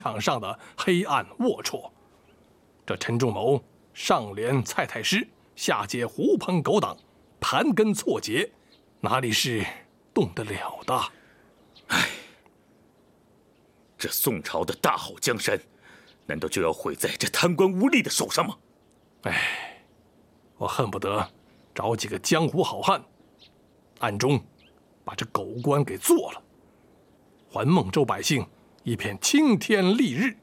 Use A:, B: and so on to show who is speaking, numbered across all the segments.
A: 场上的黑暗龌龊。这陈仲谋上连蔡太师，下接狐朋狗党，盘根错节，哪里是动得了的？
B: 唉，这宋朝的大好江山，难道就要毁在这贪官污吏的手上吗？
A: 唉，我恨不得找几个江湖好汉，暗中把这狗官给做了，还孟州百姓一片青天丽日。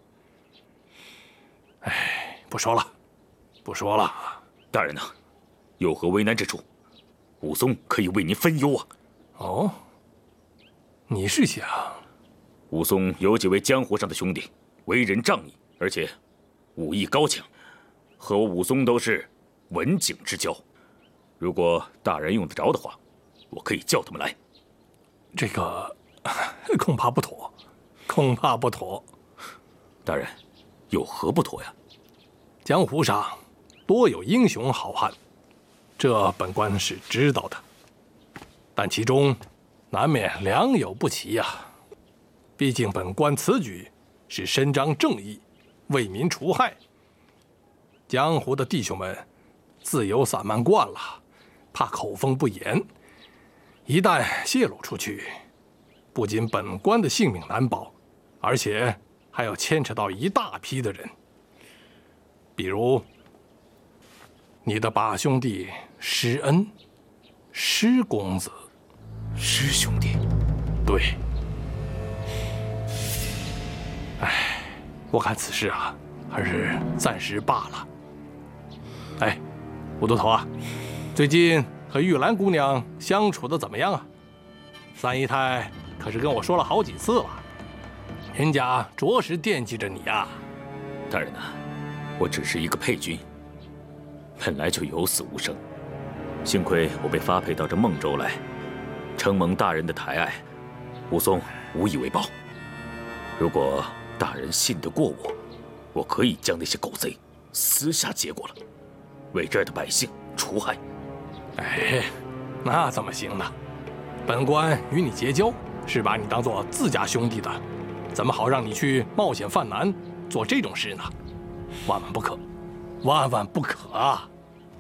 A: 唉，不说了，不说了。
B: 大人呐，有何为难之处，武松可以为您分忧啊。
A: 哦，你是想？
B: 武松有几位江湖上的兄弟，为人仗义，而且武艺高强，和我武松都是文景之交。如果大人用得着的话，我可以叫他们来。
A: 这个恐怕不妥，恐怕不妥。
B: 大人，有何不妥呀？
A: 江湖上多有英雄好汉，这本官是知道的，但其中难免良莠不齐呀。毕竟本官此举是伸张正义，为民除害。江湖的弟兄们自由散漫惯了，怕口风不严，一旦泄露出去，不仅本官的性命难保，而且还要牵扯到一大批的人，比如你的把兄弟施恩，施公子。
B: 师兄弟，
A: 对。唉，我看此事啊，还是暂时罢了。哎，武都头啊，最近和玉兰姑娘相处的怎么样啊？三姨太可是跟我说了好几次了，人家着实惦记着你呀。
B: 大人呐，我只是一个配军，本来就有死无生，幸亏我被发配到这孟州来，承蒙大人的抬爱，武松无以为报。如果大人信得过我，我可以将那些狗贼私下结果了，为这儿的百姓除害。
A: 哎，那怎么行呢？本官与你结交，是把你当做自家兄弟的，怎么好让你去冒险犯难做这种事呢？万万不可，万万不可啊！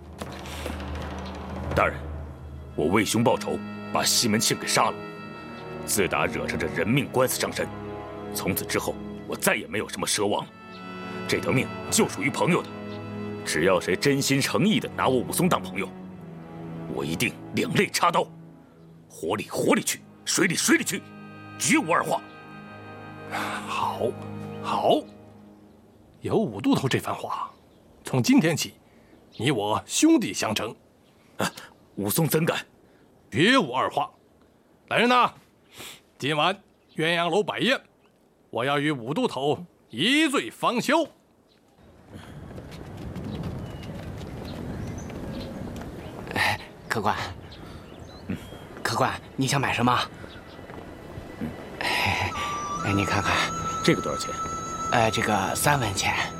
B: 大人，我为兄报仇，把西门庆给杀了。自打惹上这人命官司上身，从此之后我再也没有什么奢望了。这条命就属于朋友的，只要谁真心诚意的拿我武松当朋友，我一定两肋插刀，火里火里去，水里水里去，绝无二话。
A: 好，好，有武都头这番话，从今天起，你我兄弟相称。
B: 啊，武松怎敢？
A: 绝无二话。来人呐，今晚鸳鸯楼摆宴，我要与武都头一醉方休。
C: 客官，客官，你想买什么？哎，你看看，
B: 这个多少钱？
C: 这个3文钱。